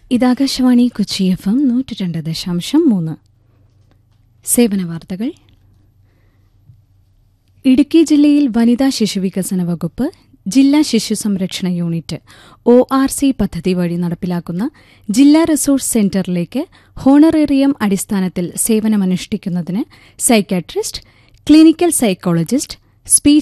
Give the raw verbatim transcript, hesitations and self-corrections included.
ഇതാകാശവാണി Kochi F M നൂറ്റി രണ്ട് ദശാംശം മൂന്ന്. സേവന വാർത്തകൾ. ഇടുക്കി ജില്ലയിൽ വനിതാ ശിശുവികസന വകുപ്പ് ജില്ലാ ശിശു സംരക്ഷണ യൂണിറ്റ് ഒ ആർ സി പദ്ധതി വഴി നടപ്പിലാക്കുന്ന ജില്ലാ റിസോഴ്സ് സെന്ററിലേക്ക് ഹോണറേറിയം അടിസ്ഥാനത്തിൽ സേവനമനുഷ്ഠിക്കുന്നതിന് സൈക്യാട്രിസ്റ്റ്, ക്ലിനിക്കൽ സൈക്കോളജിസ്റ്റ്, സ്പീച്ച്